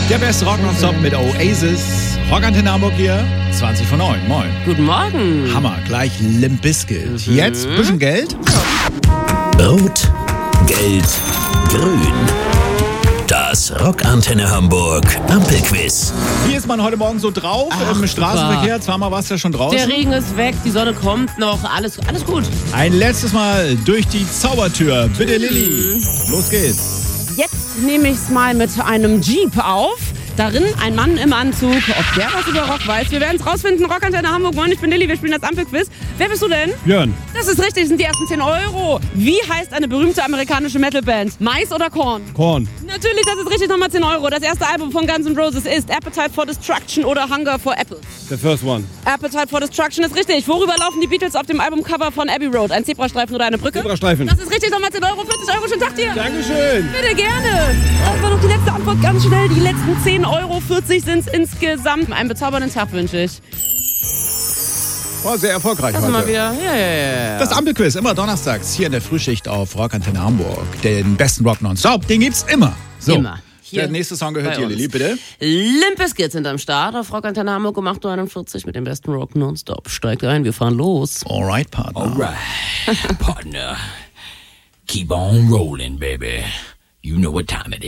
Der beste Rock nonstop mit Oasis. Rockantenne Hamburg hier, 20 vor 9. Moin. Guten Morgen. Hammer, gleich Limp Bizkit. Jetzt ein bisschen Geld. Rot, Gelb, Grün. Das Rockantenne Hamburg Ampelquiz. Wie ist man heute Morgen so drauf im Straßenverkehr? Zweimal warst du ja schon draußen. Der Regen ist weg, die Sonne kommt noch, alles gut. Ein letztes Mal durch die Zaubertür. Bitte, Lilly. Los geht's. Jetzt nehme ich es mal mit einem Jeep auf. Darin ein Mann im Anzug. Ob der was über Rock weiß, wir werden es rausfinden. Rockantenne Hamburg, moin, ich bin Lilly, wir spielen das Ampelquiz. Wer bist du denn? Björn. Das ist richtig, das sind die ersten 10 Euro. Wie heißt eine berühmte amerikanische Metalband? Mais oder Korn? Korn. Natürlich, das ist richtig, nochmal 10 Euro. Das erste Album von Guns N' Roses ist Appetite for Destruction oder Hunger for Apples. The first one. Appetite for Destruction ist richtig. Worüber laufen die Beatles auf dem Albumcover von Abbey Road? Ein Zebrastreifen oder eine Brücke? Zebrastreifen. Das ist richtig, nochmal 10 Euro, 40 Euro, schönen Tag dir. Dankeschön. Bitte gerne. Das war noch die letzte Antwort, ganz schnell. Die letzten 10 Euro, 40 sind es insgesamt. Einen bezaubernden Tag wünsche ich. War sehr erfolgreich Das heute. mal wieder. Ja. Das Ampelquiz, immer donnerstags hier in der Frühschicht auf Rockantenne Hamburg. Den besten Rock nonstop, den gibt's immer. So. Immer. Hier Der nächste Song gehört bei dir, uns. Lilly, bitte. Limp Bizkit sind am Start auf Rockantenne Hamburg um 8.41 Uhr mit dem besten Rock nonstop. Steigt ein, wir fahren los. Alright, Partner. Alright, partner. Keep on rolling, baby. You know what time it is.